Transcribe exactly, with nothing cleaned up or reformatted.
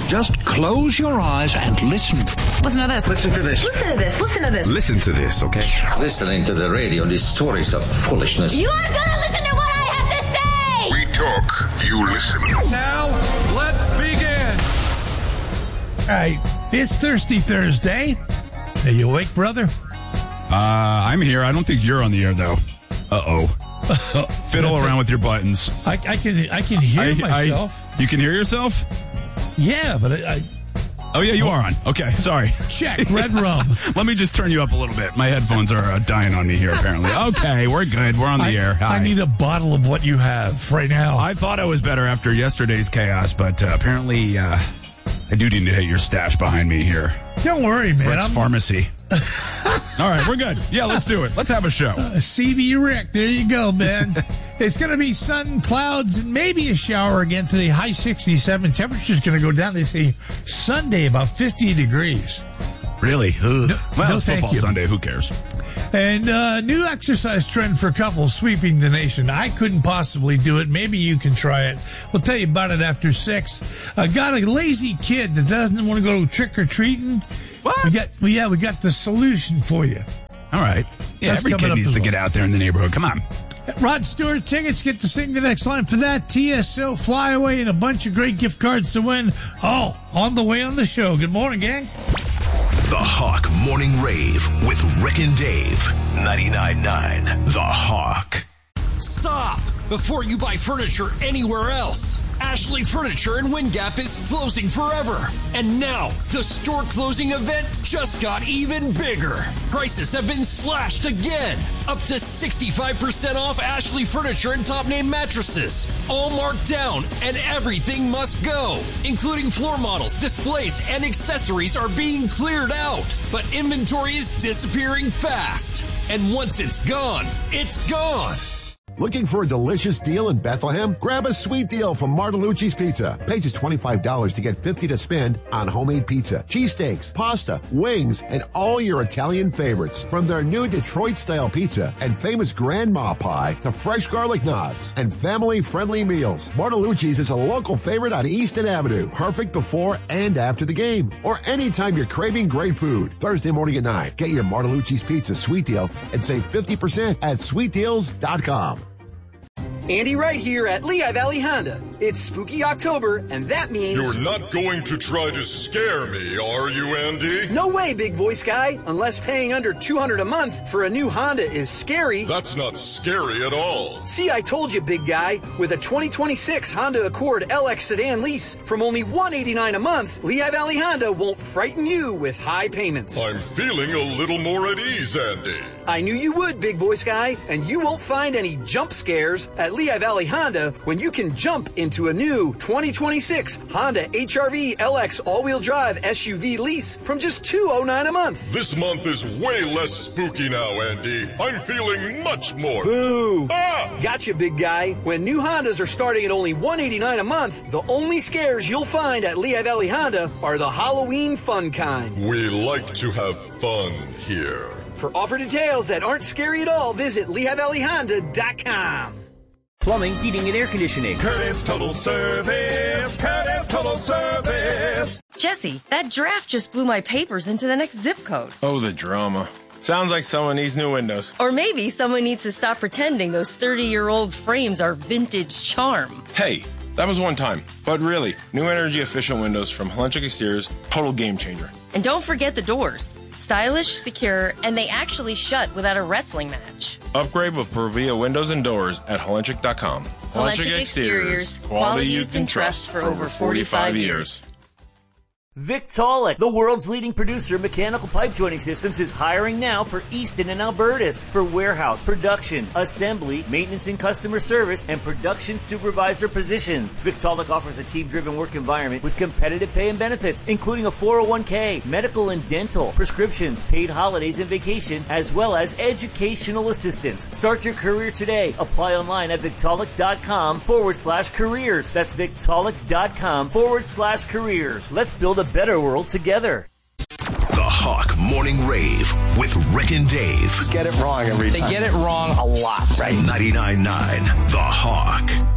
Just close your eyes and listen. Listen to this. Listen to this. Listen to this. Listen to this. Listen to this, okay? Listening to the radio, these stories of foolishness. You are gonna listen to what I have to say! We talk, you listen. Now, let's begin. All right, it's Thirsty Thursday. Are you awake, brother? Uh, I'm here. I don't think you're on the air, though. Uh-oh. Fiddle around with your buttons. I, I can I can hear I, myself. I, you can hear yourself? Yeah, but I... I oh, yeah, you are on. Okay, sorry. Check, red rum. Let me just turn you up a little bit. My headphones are uh, dying on me here, apparently. Okay, we're good. We're on the I, air. Hi. I need a bottle of what you have right now. I thought I was better after yesterday's chaos, but uh, apparently uh, I do need to hit your stash behind me here. Don't worry, man. Rick's I'm... Pharmacy. All right, we're good. Yeah, let's do it. Let's have a show. Uh, C B Rick, there you go, man. It's going to be sun, clouds, and maybe a shower again to the high sixty-seven. Temperature's going to go down. They say Sunday about fifty degrees. Really? Ugh. No, well, no, it's thank football you. Sunday. Who cares? And uh, new exercise trend for couples sweeping the nation. I couldn't possibly do it. Maybe you can try it. We'll tell you about it after six. I uh, got a lazy kid that doesn't want to go trick-or-treating. What? We got, well, yeah, we got the solution for you. All right. Yeah, That's every coming kid up needs as to well. get out there in the neighborhood. Come on. Rod Stewart tickets, get to sing the next line for that. T S O Flyaway and a bunch of great gift cards to win. Oh, on the way on the show. Good morning, gang. The Hawk Morning Rave with Rick and Dave. ninety-nine point nine The Hawk. Stop before you buy furniture anywhere else. Ashley Furniture in Wind Gap is closing forever. And now, the store closing event just got even bigger. Prices have been slashed again. Up to sixty-five percent off Ashley Furniture and top name mattresses. All marked down, and everything must go. Including floor models, displays, and accessories are being cleared out. But inventory is disappearing fast. And once it's gone, it's gone. Looking for a delicious deal in Bethlehem? Grab a sweet deal from Martellucci's Pizza. Pay just twenty-five dollars to get fifty dollars to spend on homemade pizza, cheesesteaks, pasta, wings, and all your Italian favorites. From their new Detroit-style pizza and famous grandma pie to fresh garlic knots and family-friendly meals. Martellucci's is a local favorite on Easton Avenue. Perfect before and after the game. Or anytime you're craving great food. Thursday morning at nine. Get your Martellucci's Pizza sweet deal and save fifty percent at sweet deals dot com. Andy Wright here at Lehigh Valley Honda. It's spooky October, and that means... You're not going to try to scare me, are you, Andy? No way, big voice guy. Unless paying under two hundred dollars a month for a new Honda is scary. That's not scary at all. See, I told you, big guy. With a twenty twenty-six Honda Accord L X sedan lease from only one hundred eighty-nine dollars a month, Lehigh Valley Honda won't frighten you with high payments. I'm feeling a little more at ease, Andy. I knew you would, big voice guy, and you won't find any jump scares at Lehigh Valley Honda when you can jump into a new twenty twenty-six Honda H R V L X all-wheel drive S U V lease from just two hundred nine dollars a month. This month is way less spooky now, Andy. I'm feeling much more. Boo! Ah! Gotcha, big guy. When new Hondas are starting at only one hundred eighty-nine dollars a month, the only scares you'll find at Lehigh Valley Honda are the Halloween fun kind. We like to have fun here. For offer details that aren't scary at all, visit Lehigh Valley Honda dot com. Plumbing, heating, and air conditioning. Curtis Total Service. Curtis Total Service. Jesse, that draft just blew my papers into the next zip code. Oh, the drama. Sounds like someone needs new windows. Or maybe someone needs to stop pretending those thirty-year-old frames are vintage charm. Hey, that was one time. But really, new energy efficient windows from Helenchik Exteriors, total game changer. And don't forget the doors. Stylish, secure, and they actually shut without a wrestling match. Upgrade with Provia windows and doors at Helenchik dot com. Helenchik Exteriors, quality you can trust for over forty-five years. Victaulic, the world's leading producer of mechanical pipe joining systems, is hiring now for Easton and Albertus for warehouse, production, assembly, maintenance and customer service, and production supervisor positions. Victaulic offers a team-driven work environment with competitive pay and benefits, including a four oh one k, medical and dental, prescriptions, paid holidays and vacation, as well as educational assistance. Start your career today. Apply online at Victaulic.com forward slash careers. That's Victaulic.com forward slash careers. Let's build a better world together. The Hawk Morning Rave with Rick and Dave. Get it wrong every time. They get it wrong a lot, right? ninety-nine point nine The Hawk.